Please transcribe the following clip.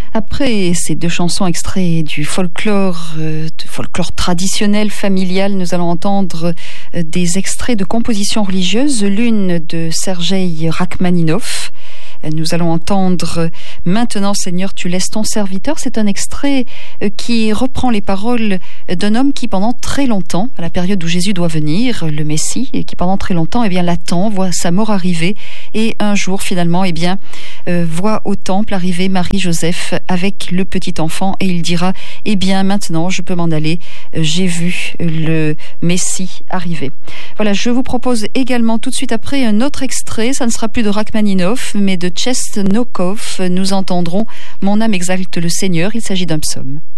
Après ces deux chansons extraits du folklore traditionnel, familial, nous allons entendre des extraits de compositions religieuses, l'une de Sergei Rachmaninov. Nous allons entendre « Maintenant, Seigneur, tu laisses ton serviteur ». C'est un extrait qui reprend les paroles d'un homme qui, pendant très longtemps, à la période où Jésus doit venir, le Messie, et qui pendant très longtemps l'attend, voit sa mort arriver, et un jour, finalement, voit au temple arriver Marie-Joseph avec le petit enfant, et il dira « Eh bien, maintenant, je peux m'en aller, j'ai vu le Messie arriver ». Voilà, je vous propose également tout de suite après un autre extrait, ça ne sera plus de Rachmaninov, mais de Tchestnokov. Nous entendrons « Mon âme exalte le Seigneur », il s'agit d'un psaume.